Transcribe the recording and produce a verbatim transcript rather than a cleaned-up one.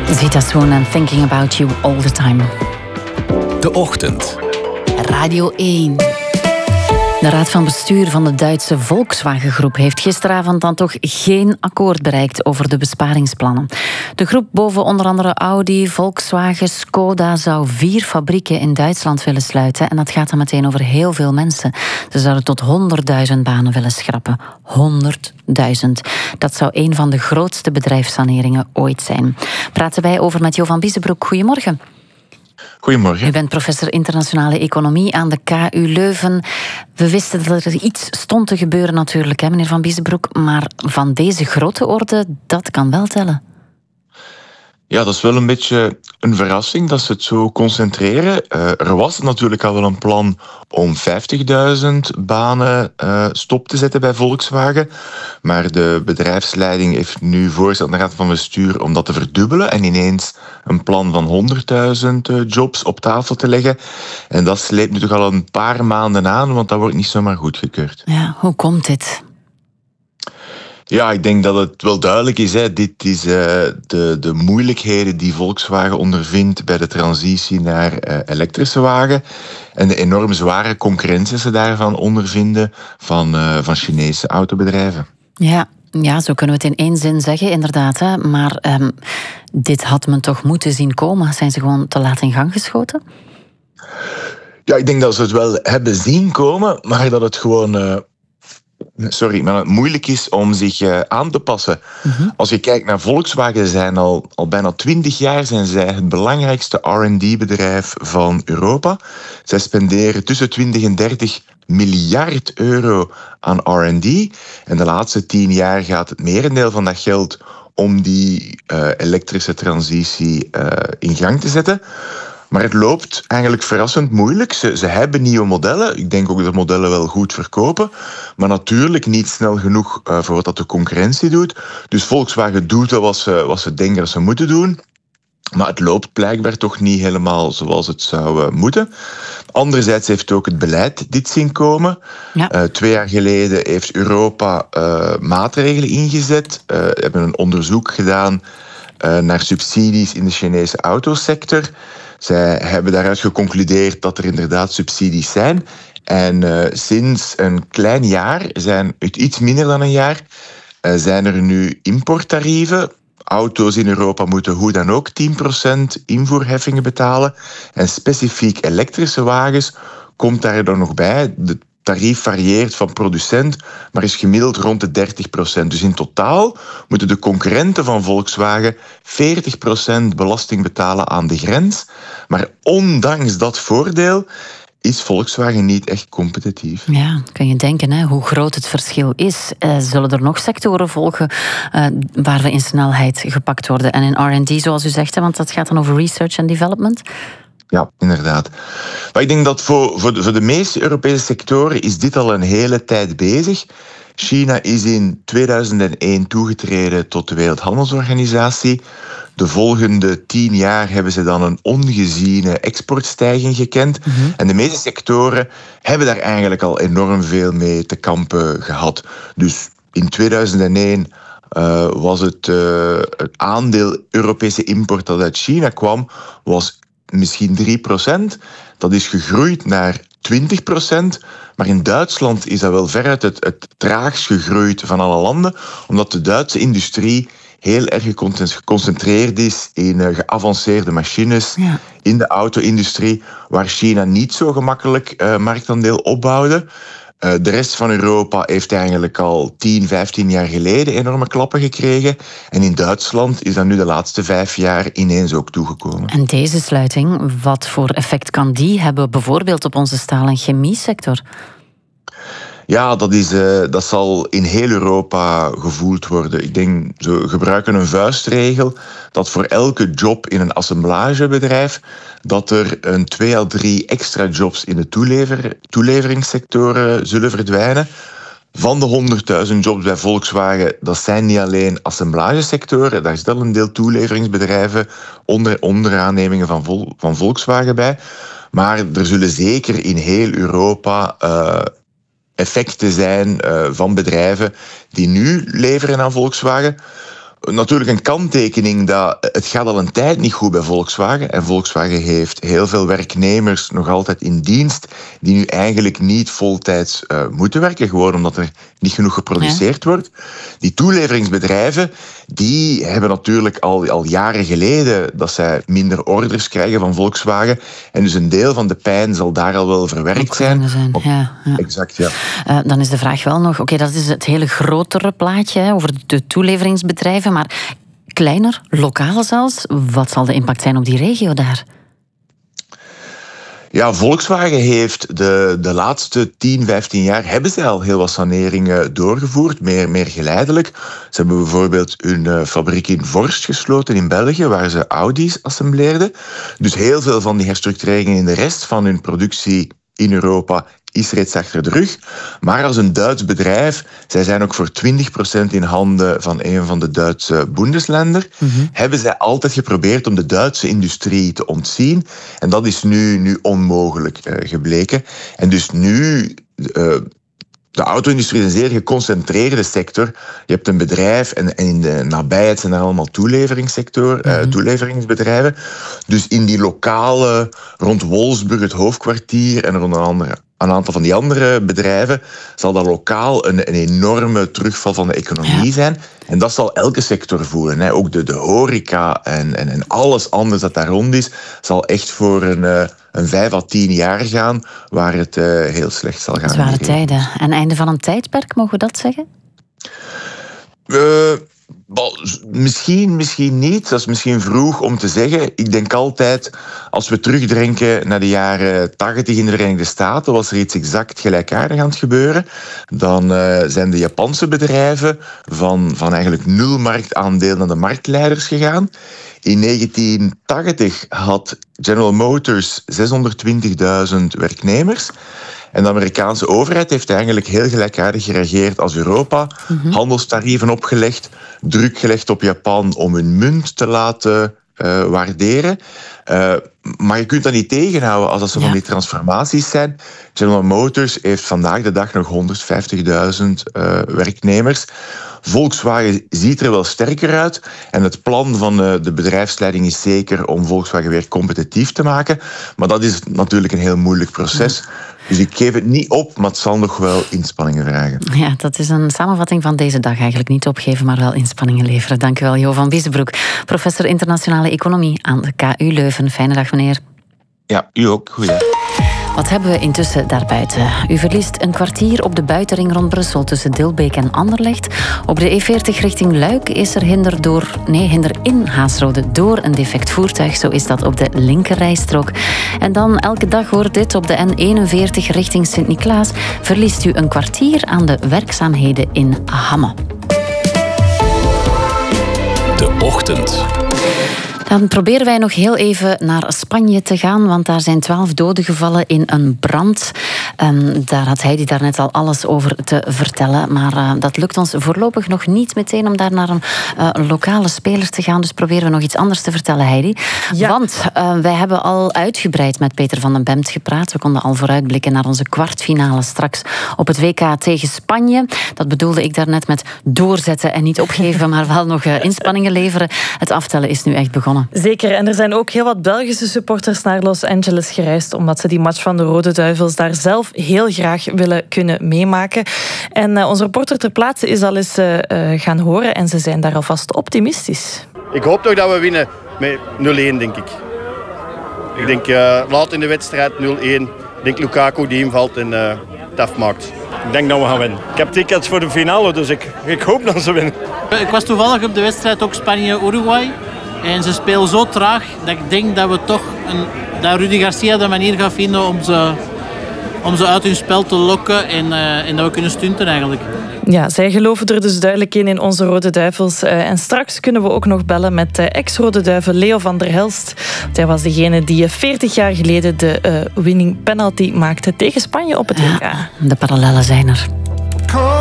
Zita Swoon en Thinking About You All the Time. De Ochtend. Radio één. De raad van bestuur van de Duitse Volkswagen-groep heeft gisteravond dan toch geen akkoord bereikt over de besparingsplannen. De groep boven onder andere Audi, Volkswagen, Skoda zou vier fabrieken in Duitsland willen sluiten. En dat gaat dan meteen over heel veel mensen. Ze zouden tot honderdduizend banen willen schrappen. honderdduizend. Dat zou een van de grootste bedrijfssaneringen ooit zijn. Praten wij over met Jo van Biesebroek. Goedemorgen. Goedemorgen. U bent professor internationale economie aan de K U Leuven. We wisten dat er iets stond te gebeuren natuurlijk, hè, meneer Van Biesebroek. Maar van deze grote orde, dat kan wel tellen. Ja, dat is wel een beetje een verrassing dat ze het zo concentreren. Uh, er was natuurlijk al wel een plan om vijftigduizend banen uh, stop te zetten bij Volkswagen. Maar de bedrijfsleiding heeft nu voorgesteld aan de raad van bestuur om dat te verdubbelen en ineens een plan van honderdduizend uh, jobs op tafel te leggen. En dat sleept nu toch al een paar maanden aan, want dat wordt niet zomaar goedgekeurd. Ja, hoe komt dit? Ja, ik denk dat het wel duidelijk is. Hè. Dit is uh, de, de moeilijkheden die Volkswagen ondervindt bij de transitie naar uh, elektrische wagen. En de enorm zware concurrentie ze daarvan ondervinden van, uh, van Chinese autobedrijven. Ja, ja, zo kunnen we het in één zin zeggen, inderdaad. Hè. Maar um, dit had men toch moeten zien komen? Zijn ze gewoon te laat in gang geschoten? Ja, ik denk dat ze het wel hebben zien komen, maar dat het gewoon... Uh, Sorry, maar het moeilijk is om zich uh, aan te passen. Mm-hmm. Als je kijkt naar Volkswagen, zijn al, al bijna twintig jaar zijn zij het belangrijkste R en D-bedrijf van Europa. Zij spenderen tussen twintig en dertig miljard euro aan R en D. En de laatste tien jaar gaat het merendeel van dat geld om die uh, elektrische transitie uh, in gang te zetten. Maar het loopt eigenlijk verrassend moeilijk. Ze, ze hebben nieuwe modellen. Ik denk ook dat de modellen wel goed verkopen. Maar natuurlijk niet snel genoeg uh, voor wat de concurrentie doet. Dus Volkswagen doet wat ze, wat ze denken dat ze moeten doen. Maar het loopt blijkbaar toch niet helemaal zoals het zou uh, moeten. Anderzijds heeft ook het beleid dit zien komen. Ja. Uh, twee jaar geleden heeft Europa uh, maatregelen ingezet. Uh, hebben een onderzoek gedaan uh, naar subsidies in de Chinese autosector. Zij hebben daaruit geconcludeerd dat er inderdaad subsidies zijn. En uh, sinds een klein jaar, zijn het iets minder dan een jaar, uh, zijn er nu importtarieven. Auto's in Europa moeten hoe dan ook tien procent invoerheffingen betalen. En specifiek elektrische wagens komt daar dan nog bij. De tarief varieert van producent, maar is gemiddeld rond de dertig procent. Dus in totaal moeten de concurrenten van Volkswagen veertig procent belasting betalen aan de grens. Maar ondanks dat voordeel is Volkswagen niet echt competitief. Ja, kun je denken hè, hoe groot het verschil is. Uh, zullen er nog sectoren volgen uh, waar we in snelheid gepakt worden? En in R en D, zoals u zegt, hè, want dat gaat dan over research and development. Ja, inderdaad. Maar ik denk dat voor, voor, de, voor de meeste Europese sectoren is dit al een hele tijd bezig. China is in tweeduizend één toegetreden tot de Wereldhandelsorganisatie. De volgende tien jaar hebben ze dan een ongeziene exportstijging gekend. Mm-hmm. En de meeste sectoren hebben daar eigenlijk al enorm veel mee te kampen gehad. Dus in tweeduizend één uh, was het, uh, het aandeel Europese import dat uit China kwam, was misschien drie procent. Dat is gegroeid naar twintig procent. Maar in Duitsland is dat wel veruit het, het traagst gegroeid van alle landen, omdat de Duitse industrie heel erg geconcentreerd is in uh, geavanceerde machines, ja, in de auto-industrie, waar China niet zo gemakkelijk uh, marktaandeel opbouwde. Uh, de rest van Europa heeft eigenlijk al tien, vijftien jaar geleden enorme klappen gekregen. En in Duitsland is dat nu de laatste vijf jaar ineens ook toegekomen. En deze sluiting, wat voor effect kan die hebben, bijvoorbeeld op onze staal- en chemiesector? Ja, dat, is, uh, dat zal in heel Europa gevoeld worden. Ik denk, ze gebruiken een vuistregel dat voor elke job in een assemblagebedrijf dat er een twee à drie extra jobs in de toelever, toeleveringssectoren zullen verdwijnen. Van de honderdduizend jobs bij Volkswagen, dat zijn niet alleen assemblagesectoren, daar is wel een deel toeleveringsbedrijven, onder, onderaannemingen van, Vol, van Volkswagen bij. Maar er zullen zeker in heel Europa Uh, effecten zijn uh, van bedrijven die nu leveren aan Volkswagen. Natuurlijk een kanttekening dat het gaat al een tijd niet goed bij Volkswagen. En Volkswagen heeft heel veel werknemers nog altijd in dienst die nu eigenlijk niet voltijds uh, moeten werken, gewoon omdat er niet genoeg geproduceerd ja. wordt. Die toeleveringsbedrijven die hebben natuurlijk al, al jaren geleden dat zij minder orders krijgen van Volkswagen. En dus een deel van de pijn zal daar al wel verwerkt zijn. zijn. Op, ja, ja. Exact, ja. Uh, dan is de vraag wel nog, oké, okay, dat is het hele grotere plaatje hè, over de toeleveringsbedrijven, maar kleiner, lokaal zelfs. Wat zal de impact zijn op die regio daar? Ja, Volkswagen heeft de, de laatste tien, vijftien jaar hebben ze al heel wat saneringen doorgevoerd, meer, meer geleidelijk. Ze hebben bijvoorbeeld hun uh, fabriek in Vorst gesloten in België, waar ze Audi's assembleerden. Dus heel veel van die herstructureringen in de rest van hun productie in Europa is reeds achter de rug. Maar als een Duits bedrijf, zij zijn ook voor twintig procent in handen van een van de Duitse Bundesländer, mm-hmm. hebben zij altijd geprobeerd om de Duitse industrie te ontzien. En dat is nu, nu onmogelijk uh, gebleken. En dus nu... Uh, De auto-industrie is een zeer geconcentreerde sector. Je hebt een bedrijf en, en in de nabijheid zijn er allemaal toeleveringssector, mm-hmm. uh, toeleveringsbedrijven. Dus in die lokale, rond Wolfsburg, het hoofdkwartier en rond een, andere, een aantal van die andere bedrijven, zal dat lokaal een, een enorme terugval van de economie ja. zijn. En dat zal elke sector voelen. Hè. Ook de, de horeca en, en, en alles anders dat daar rond is, zal echt voor een... Uh, een vijf à tien jaar gaan, waar het uh, heel slecht zal gaan. Zware tijden. En einde van een tijdperk, mogen we dat zeggen? Uh, well, misschien, misschien niet. Dat is misschien vroeg om te zeggen. Ik denk altijd, als we terugdenken naar de jaren tachtig in de Verenigde Staten, was er iets exact gelijkaardig aan het gebeuren. Dan uh, zijn de Japanse bedrijven van, van eigenlijk nul marktaandeel naar de marktleiders gegaan. In negentien tachtig had General Motors zeshonderdtwintigduizend werknemers. En de Amerikaanse overheid heeft eigenlijk heel gelijkaardig gereageerd als Europa. Mm-hmm. Handelstarieven opgelegd, druk gelegd op Japan om hun munt te laten uh, waarderen. Uh, maar je kunt dat niet tegenhouden als dat zo ja. van die transformaties zijn. General Motors heeft vandaag de dag nog honderdvijftigduizend uh, werknemers. Volkswagen ziet er wel sterker uit. En het plan van de bedrijfsleiding is zeker om Volkswagen weer competitief te maken. Maar dat is natuurlijk een heel moeilijk proces. Dus ik geef het niet op, maar het zal nog wel inspanningen vragen. Ja, dat is een samenvatting van deze dag. Eigenlijk niet opgeven, maar wel inspanningen leveren. Dank u wel, Jo van Biesbroek, professor internationale economie aan de K U Leuven. Fijne dag, meneer. Ja, u ook. Goeie. Wat hebben we intussen daarbuiten? U verliest een kwartier op de buitenring rond Brussel tussen Dilbeek en Anderlecht. Op de E veertig richting Luik is er hinder, door, nee, hinder in Haasrode door een defect voertuig. Zo is dat op de linkerrijstrook. En dan elke dag hoort dit op de N eenenveertig richting Sint-Niklaas. Verliest u een kwartier aan de werkzaamheden in Hamme. De Ochtend. Dan proberen wij nog heel even naar Spanje te gaan, want daar zijn twaalf doden gevallen in een brand. Um, daar had Heidi daarnet al alles over te vertellen, maar uh, dat lukt ons voorlopig nog niet meteen om daar naar een uh, lokale speler te gaan. Dus proberen we nog iets anders te vertellen, Heidi. Ja. Want uh, wij hebben al uitgebreid met Peter van den Bemt gepraat. We konden al vooruitblikken naar onze kwartfinale straks op het W K tegen Spanje. Dat bedoelde ik daarnet met doorzetten en niet opgeven, maar wel nog uh, inspanningen leveren. Het aftellen is nu echt begonnen. Zeker, en er zijn ook heel wat Belgische supporters naar Los Angeles gereisd, omdat ze die match van de Rode Duivels daar zelf heel graag willen kunnen meemaken. En uh, onze reporter ter plaatse is al eens uh, gaan horen en ze zijn daar alvast optimistisch. Ik hoop toch dat we winnen met nul-een, denk ik. Ik denk uh, laat in de wedstrijd nul-een. Ik denk Lukaku die invalt en uh, het afmaakt. Ik denk dat we gaan winnen. Ik heb tickets voor de finale, dus ik, ik hoop dat ze winnen. Ik was toevallig op de wedstrijd ook Spanje-Uruguay. En ze spelen zo traag dat ik denk dat we toch een, dat Rudy Garcia de manier gaat vinden om ze, om ze uit hun spel te lokken en, uh, en dat we kunnen stunten eigenlijk. Ja, zij geloven er dus duidelijk in, in onze Rode Duivels. Uh, en straks kunnen we ook nog bellen met uh, ex-Rode Duivel Leo van der Helst. Hij was degene die veertig jaar geleden de uh, winning penalty maakte tegen Spanje op het W K. Ja, de parallellen zijn er.